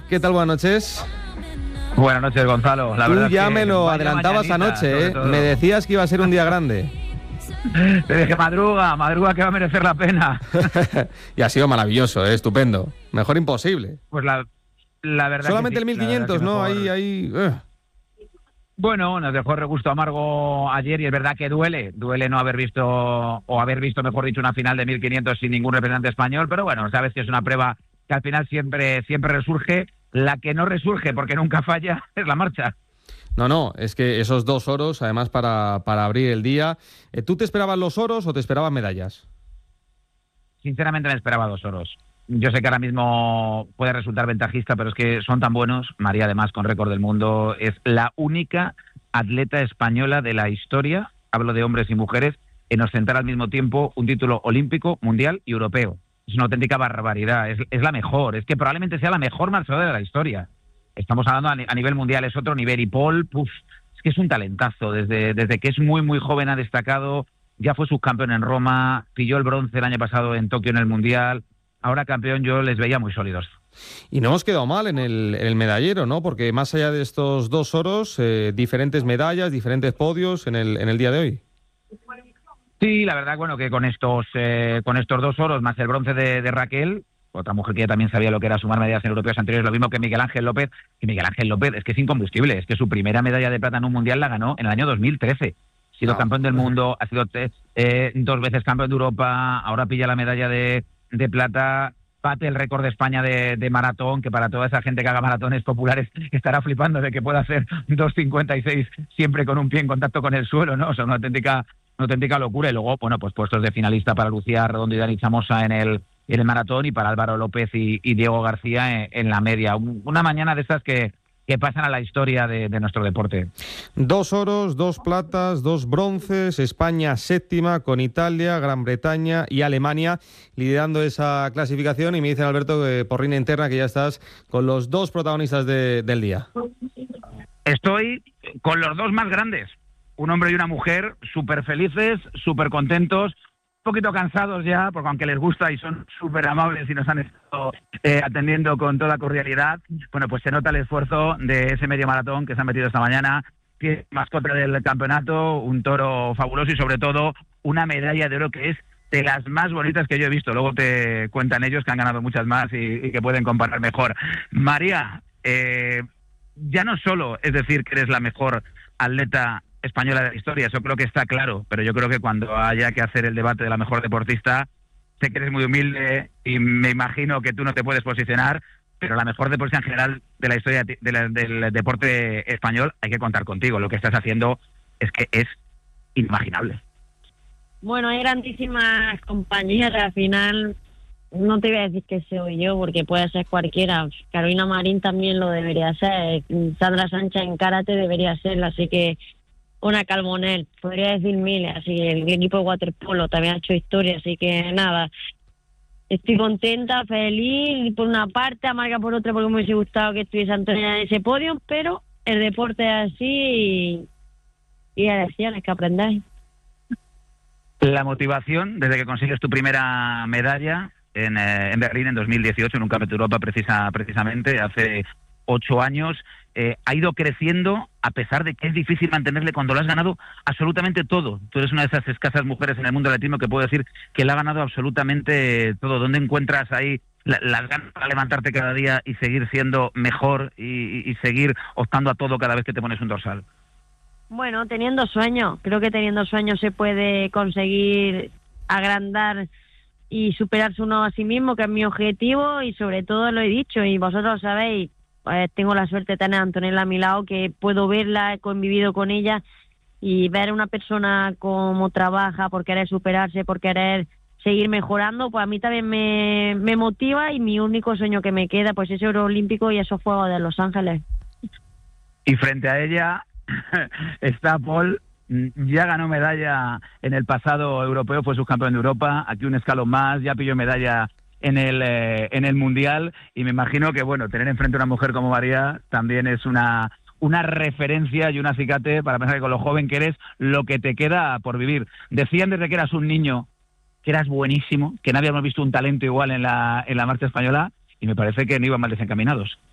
¿Qué tal? Buenas noches. Buenas noches, Gonzalo. La Tú verdad ya es que me lo adelantabas anoche, ¿eh? Me decías que iba a ser un día grande. Te dije, madruga, que va a merecer la pena. Y ha sido maravilloso, estupendo. Mejor imposible. Pues la verdad. Solamente que sí, el 1500, ¿no? Mejor... Ahí. Bueno, nos dejó regusto amargo ayer y es verdad que duele no haber visto, o haber visto, mejor dicho, una final de 1500 sin ningún representante español, pero bueno, sabes que es una prueba que al final siempre resurge. La que no resurge, porque nunca falla, es la marcha. No, es que esos 2 oros, además para abrir el día. ¿Tú te esperabas los oros o te esperabas medallas? Sinceramente me esperaba 2 oros. Yo sé que ahora mismo puede resultar ventajista, pero es que son tan buenos. María, además, con récord del mundo, es la única atleta española de la historia, hablo de hombres y mujeres, en ostentar al mismo tiempo un título olímpico, mundial y europeo. Es una auténtica barbaridad, es la mejor, es que probablemente sea la mejor marchadora de la historia. Estamos hablando a nivel mundial, es otro nivel, y Paul, es que es un talentazo, desde que es muy, muy joven ha destacado, ya fue subcampeón en Roma, pilló el bronce el año pasado en Tokio en el Mundial, ahora campeón yo les veía muy sólidos. Y no hemos quedado mal en el medallero, ¿no? Porque más allá de estos 2 oros, diferentes medallas, diferentes podios en el día de hoy. Sí, la verdad, bueno, que con estos 2 oros, más el bronce de Raquel, otra mujer que ya también sabía lo que era sumar medallas en europeos anteriores, lo mismo que Miguel Ángel López, es que es incombustible, es que su primera medalla de plata en un mundial la ganó en el año 2013. Ha sido campeón del mundo, ha sido 2 veces campeón de Europa, ahora pilla la medalla de plata, bate el récord de España de maratón, que para toda esa gente que haga maratones populares estará flipando de que pueda hacer 2:56 siempre con un pie en contacto con el suelo, ¿no? O sea, una auténtica locura. Y luego, bueno, pues puestos de finalista para Lucía Redondo y Dani Chamosa en el maratón, y para Álvaro López y Diego García en la media. Una mañana de estas que pasan a la historia de nuestro deporte. 2 oros, 2 platas, 2 bronces, España séptima, con Italia, Gran Bretaña y Alemania liderando esa clasificación. Y me dice Alberto, que por línea interna, que ya estás con los 2 protagonistas del día. Estoy con los 2 más grandes, un hombre y una mujer, súper felices, súper contentos, un poquito cansados ya, porque aunque les gusta y son súper amables y nos han estado atendiendo con toda cordialidad, bueno, pues se nota el esfuerzo de ese medio maratón que se han metido esta mañana, que es mascota del campeonato, un toro fabuloso y sobre todo una medalla de oro que es de las más bonitas que yo he visto. Luego te cuentan ellos que han ganado muchas más y que pueden comparar mejor. María, ya no solo es decir que eres la mejor atleta española de la historia, eso creo que está claro, pero yo creo que cuando haya que hacer el debate de la mejor deportista, sé que eres muy humilde y me imagino que tú no te puedes posicionar, pero la mejor deportista en general de la historia del deporte español, hay que contar contigo. Lo que estás haciendo es que es inimaginable. Bueno, hay grandísimas compañías, al final no te voy a decir que soy yo, porque puede ser cualquiera. Carolina Marín también lo debería ser, Sandra Sánchez en karate debería serlo, así que una Calmonel, podría decir miles, así que el equipo de waterpolo también ha hecho historia, así que nada, estoy contenta, feliz, por una parte, amarga por otra, porque me hubiese gustado que estuviese Antonia en ese podio, pero el deporte es así y hay lecciones que aprender. La motivación, desde que consigues tu primera medalla en Berlín en 2018, en un Campeonato de Europa precisamente, hace 8 años, ha ido creciendo, a pesar de que es difícil mantenerle cuando lo has ganado absolutamente todo. Tú eres una de esas escasas mujeres en el mundo del atletismo que puedo decir que le ha ganado absolutamente todo. ¿Dónde encuentras ahí las ganas para levantarte cada día y seguir siendo mejor y seguir optando a todo cada vez que te pones un dorsal? Bueno, teniendo sueños. Creo que teniendo sueños se puede conseguir agrandar y superarse uno a sí mismo, que es mi objetivo, y sobre todo lo he dicho, y vosotros lo sabéis, tengo la suerte de tener a Antonella a mi lado, que puedo verla, he convivido con ella, y ver a una persona cómo trabaja por querer superarse, por querer seguir mejorando, pues a mí también me motiva, y mi único sueño que me queda pues es oro olímpico y esos Juegos de Los Ángeles. Y frente a ella está Paul, ya ganó medalla en el pasado europeo, fue subcampeón de Europa, aquí un escalón más, ya pilló medalla en el Mundial, y me imagino que, bueno, tener enfrente a una mujer como María también es una referencia y un acicate para pensar que con lo joven que eres, lo que te queda por vivir. Decían desde que eras un niño que eras buenísimo, que no habíamos visto un talento igual en la marcha española, y me parece que no iban mal desencaminados.